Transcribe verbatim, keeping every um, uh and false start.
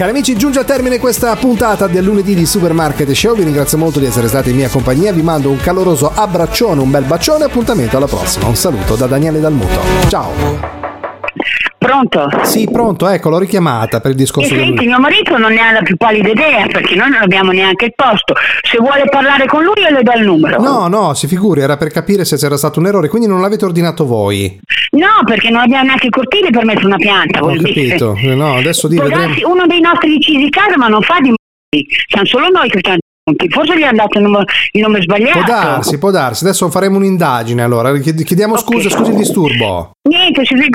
Cari amici, giunge a termine questa puntata del lunedì di Supermarket Show. Vi ringrazio molto di essere stati in mia compagnia. Vi mando un caloroso abbraccione, un bel bacione. Appuntamento alla prossima. Un saluto da Daniele Dalmuto. Ciao. Pronto? Sì, pronto, ecco, l'ho richiamata per il discorso. E del... senti, mio marito non ne ha la più pallida idea, perché noi non abbiamo neanche il posto. Se vuole parlare con lui, io le do il numero. No, no, si figuri, era per capire se c'era stato un errore, quindi non l'avete ordinato voi. No, perché non abbiamo neanche il cortile per mettere una pianta. Ho capito, dire. No, adesso di vedremo. Uno dei nostri vicini di casa, ma non fa di m***i. Siamo solo noi che stiamo. Forse gli hanno dato il nome, il nome sbagliato. Può darsi, può darsi. Adesso faremo un'indagine, allora chiediamo okay. scusa, scusi il disturbo. Niente, si